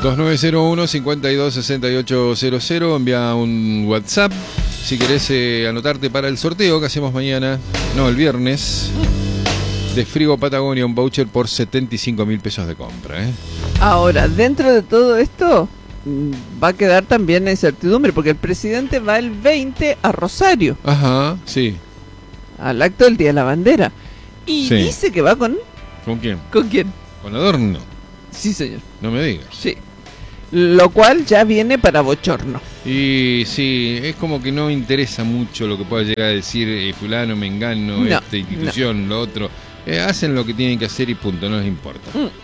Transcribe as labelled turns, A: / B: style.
A: 2901-526800, envía un WhatsApp si querés anotarte para el sorteo que hacemos mañana, no, el viernes, de Frigo Patagonia, un voucher por 75.000 pesos de compra.
B: Ahora, dentro de todo esto va a quedar también la incertidumbre, porque el presidente va el 20 a Rosario.
A: Ajá, sí.
B: Al acto del Día de la Bandera. Y
A: sí.
B: Dice que va con...
A: ¿Con quién?
B: ¿Con quién?
A: Con Adorno.
B: Sí, señor.
A: No me digas.
B: Sí. Lo cual ya viene para bochorno.
A: Y sí, es como que no interesa mucho lo que pueda llegar a decir fulano, mengano, esta institución, lo otro. Hacen lo que tienen que hacer y punto, no les importa.